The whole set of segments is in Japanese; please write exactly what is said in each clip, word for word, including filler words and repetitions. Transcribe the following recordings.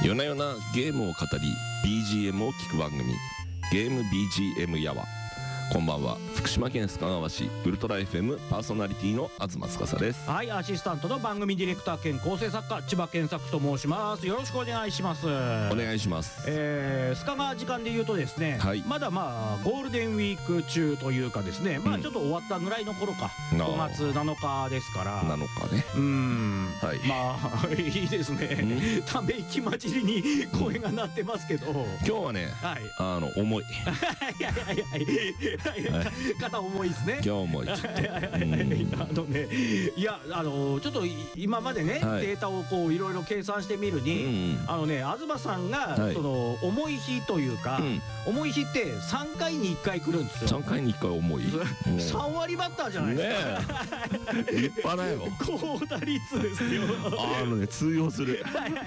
夜な夜なゲームを語り ビージーエム を聞く番組ゲーム ビージーエム やわ。こんばんは、福島県須賀川市ウルトラ エフエム パーソナリティの東司です。 はい、アシスタントの番組ディレクター兼構成作家千葉健作と申します。よろしくお願いします。 お願いします。 えー、須賀川時間で言うとですね、はい、まだまあゴールデンウィーク中というかですね、まあちょっと終わったぐらいの頃か、うん、ごがつなのかですからなのかね。 うーん、はい、まあいいですね、ため息混じりに声が鳴ってますけど、 今日はね、はい、あの重いいやいやいやいや、はい、肩重いですね。 今日重い。 あのね、いやあのちょっと今までね、はい、データをこういろいろ計算してみるに、うん、あのね東さんが、はい、その重い日というか、うん、重い日ってさんかいにいっかい来るんですよ。 さんかいにいっかい重い。 さんわりバッターじゃないですか。 ね、立派だよ。 高打率ですよ。 あのね、通用する。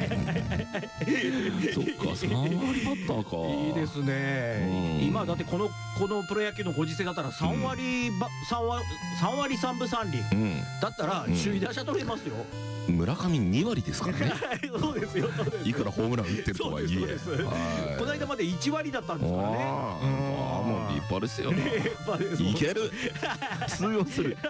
そっか、さんわりバッターか。 いいですね。今だってこのこのプロ野球のご時世だったらさんわりば、うん、さんわりさんぶさんり、うん、だったら首位打者取れますよ。 村上にわりですからね。 そうですよ。 いくらホームラン打ってるとはいえ、 この間までいちわりだったんですからね。 ああ、もう立派ですよ。いける。通用する。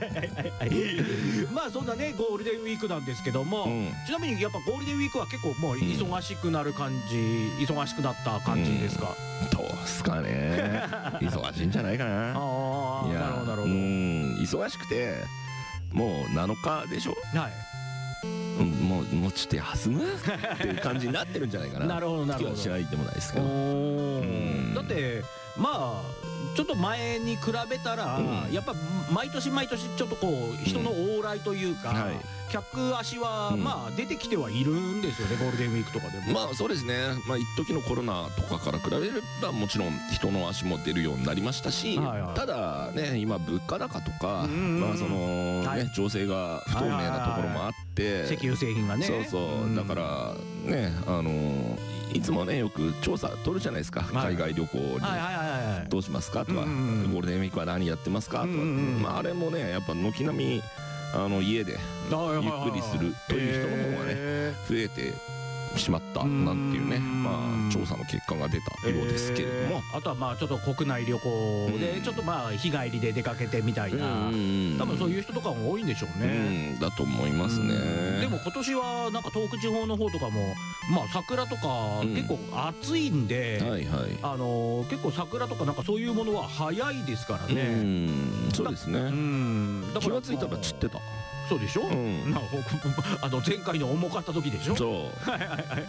まあそんなねゴールデンウィークなんですけども、ちなみにやっぱゴールデンウィークは結構もう忙しくなる感じ、忙しくなった感じですか。 どうすかね。忙しいんじゃないかな。 ああ、なるほどなるほど。 忙しくてもうなのかでしょ。はい。もうもうちょっと休むっていう感じになってるんじゃないかな。 なるほどなるほど。 気はしないでもないですけど。 だってまあちょっと前に比べたら、うん、やっぱ毎年毎年ちょっとこう人の往来というか、うん、はい、客足は、うん、まあ出てきてはいるんですよね、ゴールデンウィークとかでも。 まあそうですね。まあ一時のコロナとかから比べればもちろん人の足も出るようになりましたし、はいはい、ただね今物価高とか、まあそのね、はい、情勢が不透明なところもあって、 石油製品がね、 そうそう、うん、だからね、あのーいつもねよく調査取るじゃないですか、はい、海外旅行にどうしますかとか、ゴールデンウィークは何やってますかとか、まああれもねやっぱ軒並みあの家でゆっくりするという人の方がね増えてしまったなんていうね、まあ調査の結果が出たようですけれども、 あとはまあちょっと国内旅行でちょっとまあ日帰りで出かけてみたいな、多分そういう人とかも多いんでしょうね。 だと思いますね。 でも今年はなんか東北地方の方とかもまあ桜とか結構暑いんで、あの結構桜とかなんかそういうものは早いですからね。 そうですね。気がついたら散ってた。 そうでしょ、うん、あの前回の重かった時でしょ。 そうあら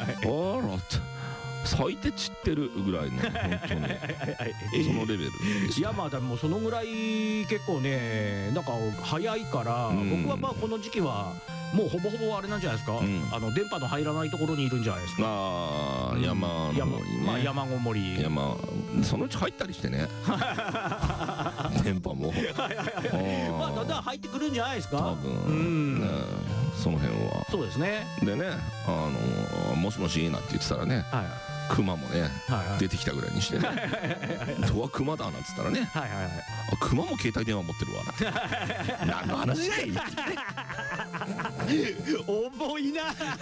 咲いて散ってるぐらいの本当にそのレベル。 いやまあでもそのぐらい結構ねなんか早いから、うん、僕はまあこの時期はもうほぼほぼあれなんじゃないですか、うん、あの電波の入らないところにいるんじゃないですか。 ああ、山の方にね、 まあ山ごもり、 山そのうち入ったりしてね電波もまあだんだん入ってくるんじゃないですか。 多分ね、その辺はそうですね。 でね、あのもしもしなんて言ってたらね、クマもね出てきたぐらいにしてね、人はクマだなんつったらね、クマも携帯電話持ってるわな何の話だい重いな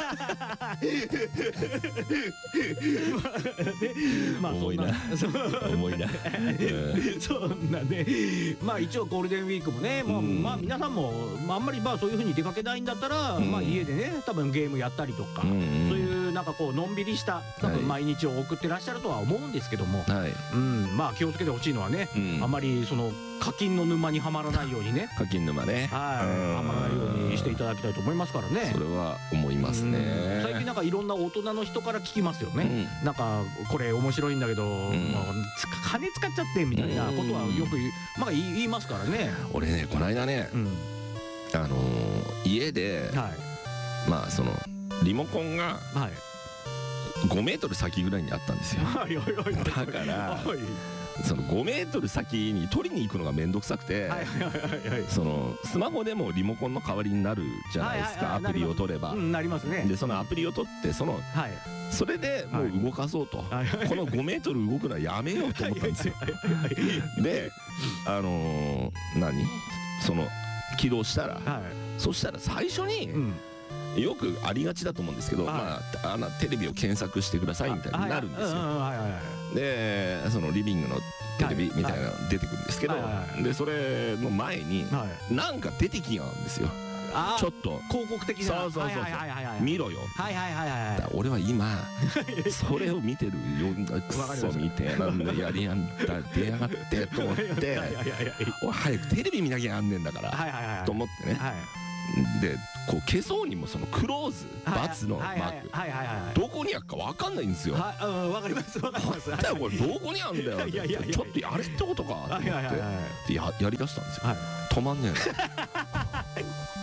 まあ重いな重いなそんなね、まあ一応ゴールデンウィークもね、もうまあ皆さんもあんまりまあそういう風に出かけないんだったら、まあ家でね多分ゲームやったりとか、そういうなんかこうのんびりした多分毎日を送ってらっしゃるとは思うんですけども、まあ気をつけてほしいのはね、あんまりその課金の沼にはまらないようにね、 課金沼ね、 はまらないようにしていただきたいと思いますからね。 それは思いますね。 最近なんかいろんな大人の人から聞きますよね。なんかこれ面白いんだけど金使っちゃってみたいなことはよくまあ言いますからね。 俺ねこの間ね、あの家でまあそのリモコンがごメートル先ぐらいにあったんですよ。だからそのごメートル先に取りに行くのが面倒くさくて、そのスマホでもリモコンの代わりになるじゃないですか、アプリを取れば。 なりますね。 でそのアプリを取ってそのそれでもう動かそうと、このごメートル動くのはやめようと思ったんですよ。であの何その起動したら、そしたら最初によくありがちだと思うんですけど、まああのテレビを検索してくださいみたいになるんですよ。でそのリビングのテレビみたいなの出てくるんですけど、でそれの前になんか出てきがあるんですよ。ちょっと広告的な。 そうそうそうそう見ろよ。 はいはいはいはい。 俺は今それを見てるようなクソみたいなんでやりやんだ出やがってと思って俺早くテレビ見なきゃなんねんだからと思ってね。でこう消そうにもそのクローズ×のマークどこにあるか分かんないんですよ。 はい、わかりますわかります。 だからこれどこにあるんだよってちょっとやれってことかと思ってで や, やりだしたんですよ。止まんねえ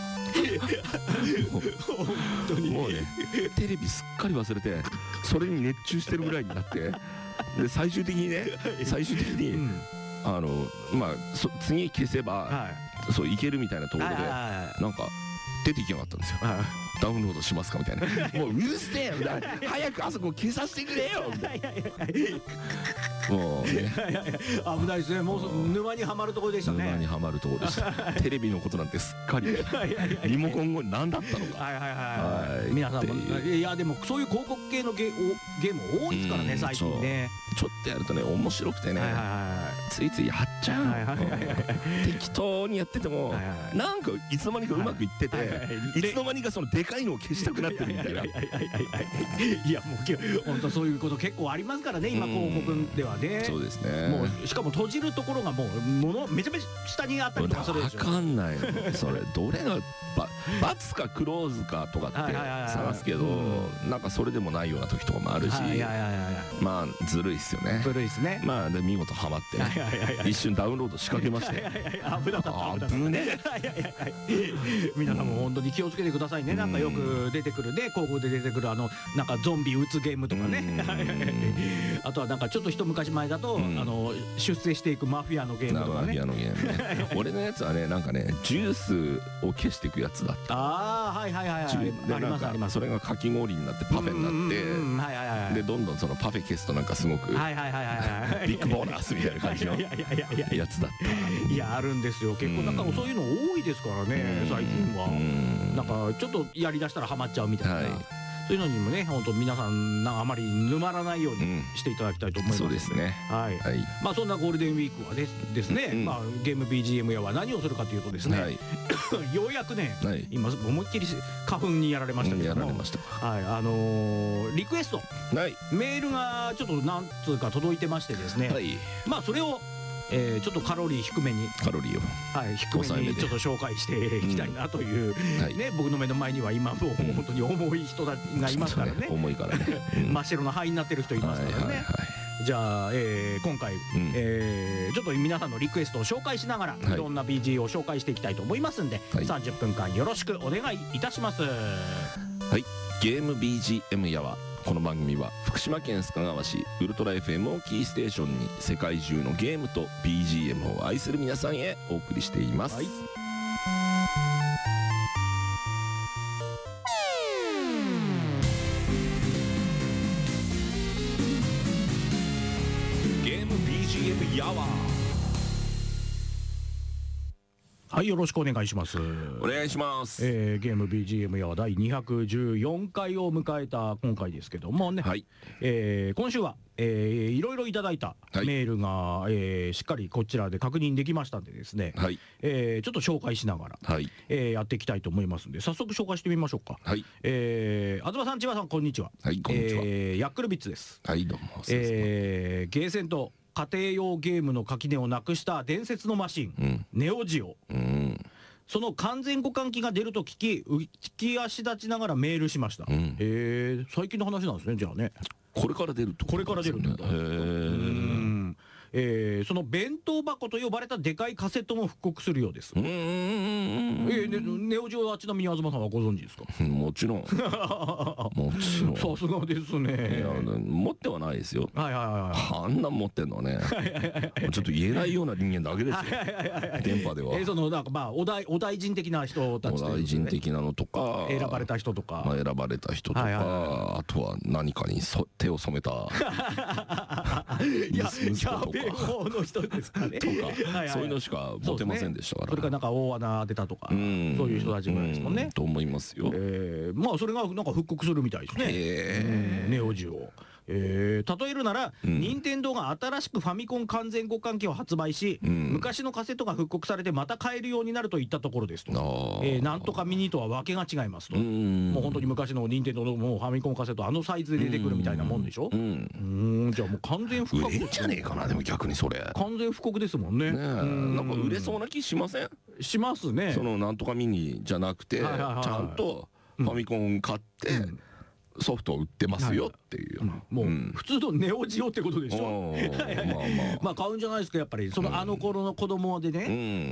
のもうねテレビすっかり忘れてそれに熱中してるぐらいになってで最終的にね最終的に、うん、あのまあ次消せば、はい、そういけるみたいなところでなんか出てきなかったんですよ。ダウンロードしますかみたいなもううるせえよ早くあそこ消させてくれよみたいなもうね危ないですね。もう沼にはまるところでしたね。 沼にはまるところでしたテレビのことなんてすっかりリモコン後に何だったのか。 はいはいはい皆さんもいやでもそういう広告系のゲーム多いですからね最近ね。 ちょっとやるとね面白くてねついついやっちゃう。適当にやっててもなんかいつの間にかうまくいってていつの間にかそのでかいのを消したくなってるみたいな。いやもう本当そういうこと結構ありますからね今広告ではね。 そうですね。 もうしかも閉じるところがもうものめちゃめちゃ下にあったりとかするでしょ。 分かんないのそれどれがバツかクローズかとかって探すけどなんかそれでもないような時とかもあるしまあずるいっすよね。 ずるいっすね。 まあで見事ハマって一瞬ダウンロード仕掛けまして危なかった危ね皆さんも本当に気をつけてくださいね。なんかよく出てくるね広告で出てくるあのなんかゾンビ撃つゲームとかねあとはなんかちょっと一昔前だとあの出世していくマフィアのゲームとかね。 マフィアのゲームね俺のやつはねなんかねジュースを消していくやつだった。 ああはいはいはいありますあります。 それがかき氷になってパフェになってでどんどんそのパフェ消すとなんかすごくビッグボーナスみたいな感じのやつだった。 いやあるんですよ結構なんかそういうの多いですからね最近は。なんかちょっとやりだしたらハマっちゃうみたいな、はい、そういうのにもね本当皆さんあまり沼らないようにしていただきたいと思います。 そうですね。 はい。はい、まあそんなゴールデンウィークはですですね、うん、まあゲーム ビージーエム やは何をするかというとですね、はい、ようやくね、はい、今思いっきり花粉にやられましたけども、 やられました。 はい、あのー、リクエスト、はい、メールがちょっとなんつうか届いてましてですね、はい、まあそれをえー、ちょっとカロリー低めにカロリーを、 はい、低めにちょっと紹介していきたいなという、うんはい、ね僕の目の前には今もう本当に重い人がいますからね、 重いからね、 真っ白な灰になってる人いますからね。じゃあ、えー、今回、うんえー、ちょっと皆さんのリクエストを紹介しながら、はい、いろんな ビージー を紹介していきたいと思いますんで、はい、さんじゅっぷんかんよろしくお願いいたします。はい、ゲーム ビージーエム やはこの番組は福島県須賀川市ウルトラ エフエム をキーステーションに世界中のゲームと ビージーエム を愛する皆さんへお送りしています。はい、ゲーム ビージーエム やわはいよろしくお願いします。 お願いします。 えー、ゲーム ビージーエム やはだいにひゃくじゅうよんかいを迎えた今回ですけどもね、はいえー、今週は、えー、いろいろいただいたメールが、はい、えー、しっかりこちらで確認できましたんでですね、はいえー、ちょっと紹介しながら、はいえー、やっていきたいと思いますんで早速紹介してみましょうか。はいえー、東さん千葉さんこんにちは。 はいこんにちは。 えー、ヤックルビッツです。 はいどうも。 えー、ゲーセンと家庭用ゲームの垣根をなくした伝説のマシン、うん、ネオジオ、うん、その完全互換機が出ると聞き浮き足立ちながらメールしました。うん、へえ最近の話なんですね。じゃあねこれから出るってことですね。 これから出るってこと。へーえー、その弁当箱と呼ばれたでかいカセットも復刻するようです。うーん、えー、ね、ネオジオはちなみに東さんはご存知ですか？ もちろんもちろんさすがですね。 いや持ってはないですよ。はいはいはい。あんなん持ってんのはねちょっと言えないような人間だけですよ電波では。 えー、そのなんかまあお大お大臣的な人たち、ね、 お大臣的なのとか選ばれた人とか、 まあ、選ばれた人とか、はいはいはい、あとは何かにそ手を染めたいややべ方の人ですかねとかそういうのしか持てませんでしたから。 それからなんか大穴当てたとかそういう人たちぐらいですもんね。 と思いますよ。 まあそれがなんか復刻するみたいですね、ネオジオ。えー、例えるなら、うん、任天堂が新しくファミコン完全互換機を発売し、うん、昔のカセットが復刻されてまた買えるようになるといったところですと、えー、なんとかミニとはわけが違いますと、うん、もう本当に昔の任天堂のもうファミコンカセットあのサイズで出てくるみたいなもんでしょ。うん、うん、じゃあもう完全復刻売れんじゃねえかな。でも逆にそれ完全復刻ですもんね。ね、 なんか売れそうな気しません？ しますね。 そのなんとかミニじゃなくて、はいはいはい、ちゃんとファミコン買って、うんソフト売ってますよっていう、はい、 もう普通のネオジオってことでしょ。まあ買うんじゃないですかやっぱりそのあの頃の子供でね、